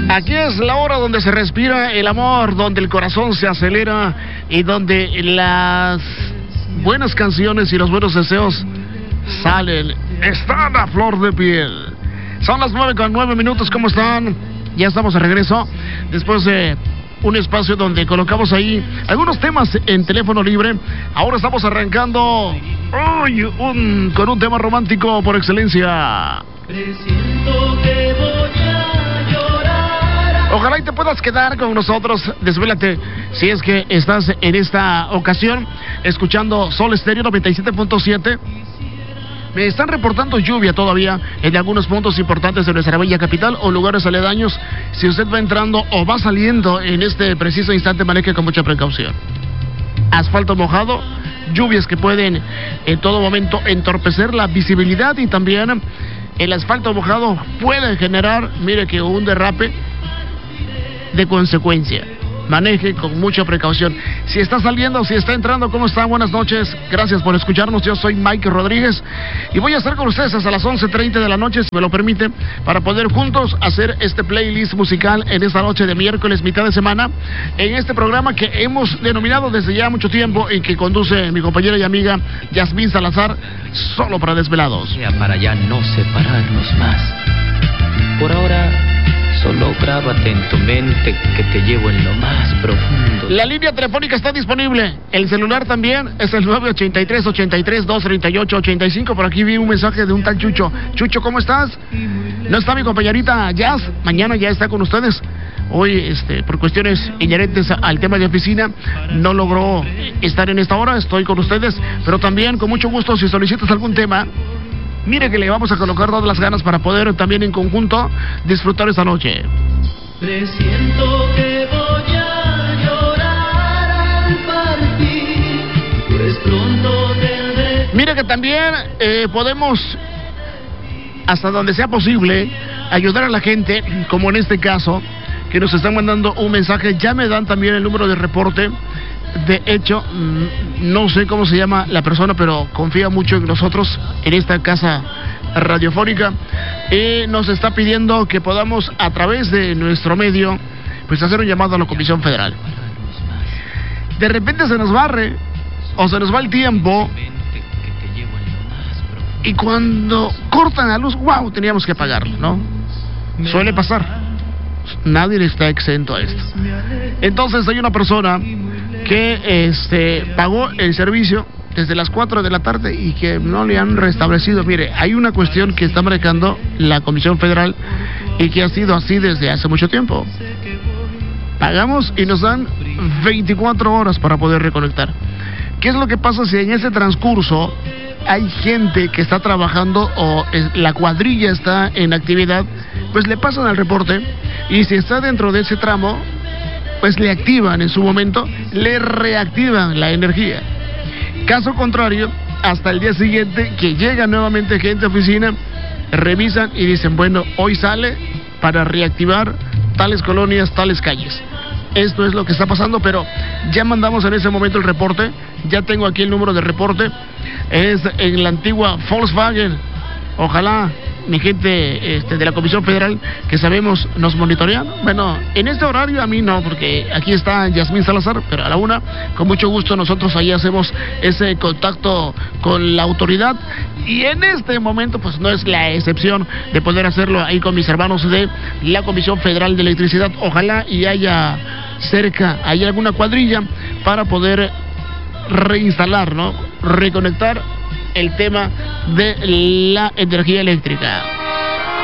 Aquí es la hora donde se respira el amor, donde el corazón se acelera y donde las buenas canciones y los buenos deseos salen, están a flor de piel. Son las 9:09. ¿Cómo están? Ya estamos de regreso después de un espacio donde colocamos ahí algunos temas en teléfono libre. Ahora estamos arrancando con un tema romántico por excelencia. Presiento que voy a llorar. Ojalá y te puedas quedar con nosotros. Desvélate si es que estás en esta ocasión escuchando Sol Estéreo 97.7. Me están reportando lluvia todavía en algunos puntos importantes de nuestra bella capital o lugares aledaños. Si usted va entrando o va saliendo en este preciso instante, maneje con mucha precaución. Asfalto mojado, lluvias que pueden en todo momento entorpecer la visibilidad y también el asfalto mojado puede generar, mire que un derrape de consecuencia. Maneje con mucha precaución. Si está saliendo, si está entrando, ¿cómo están? Buenas noches. Gracias por escucharnos. Yo soy Mike Rodríguez y voy a estar con ustedes hasta las 11:30 de la noche, si me lo permite, para poder juntos hacer este playlist musical en esta noche de miércoles, mitad de semana, en este programa que hemos denominado desde ya mucho tiempo y que conduce mi compañera y amiga Yasmín Salazar, Solo para Desvelados. Para ya no separarnos más. Por ahora, solo grábate en tu mente que te llevo en lo más profundo. La línea telefónica está disponible. El celular también es el 983-83-238-85. Por aquí vi un mensaje de un tal Chucho. Chucho, ¿cómo estás? No está mi compañerita Jazz. Mañana ya está con ustedes. Hoy, por cuestiones inherentes al tema de oficina, no logró estar en esta hora. Estoy con ustedes, pero también con mucho gusto si solicitas algún tema. Mire que le vamos a colocar todas las ganas para poder también en conjunto disfrutar esta noche. Presiento que voy a llorar al partir, pues pronto tendré. Mire que también podemos, hasta donde sea posible, ayudar a la gente, como en este caso, que nos están mandando un mensaje. Ya me dan también el número de reporte. De hecho, no sé cómo se llama la persona, pero confía mucho en nosotros, en esta casa radiofónica, y nos está pidiendo que podamos, a través de nuestro medio, pues hacer un llamado a la Comisión Federal. De repente se nos barre, o se nos va el tiempo, y cuando cortan la luz, wow, teníamos que apagarlo, ¿no? Suele pasar. Nadie está exento a esto. Entonces hay una persona que pagó el servicio desde las 4 de la tarde y que no le han restablecido. Mire, hay una cuestión que está marcando la Comisión Federal y que ha sido así desde hace mucho tiempo. Pagamos y nos dan 24 horas para poder reconectar. ¿Qué es lo que pasa si en ese transcurso hay gente que está trabajando o la cuadrilla está en actividad? Pues le pasan al reporte y si está dentro de ese tramo, pues le activan en su momento, le reactivan la energía. Caso contrario, hasta el día siguiente que llega nuevamente gente a oficina, revisan y dicen, bueno, hoy sale para reactivar tales colonias, tales calles. Esto es lo que está pasando, pero ya mandamos en ese momento el reporte. Ya tengo aquí el número de reporte. Es en la antigua Volkswagen. Ojalá mi gente de la Comisión Federal, que sabemos nos monitorean. Bueno, en este horario a mí no, porque aquí está Yasmín Salazar, pero a la 1, con mucho gusto nosotros ahí hacemos ese contacto con la autoridad. Y en este momento pues no es la excepción de poder hacerlo ahí con mis hermanos de la Comisión Federal de Electricidad. Ojalá y haya cerca, hay alguna cuadrilla para poder reinstalar, ¿no? Reconectar el tema de la energía eléctrica.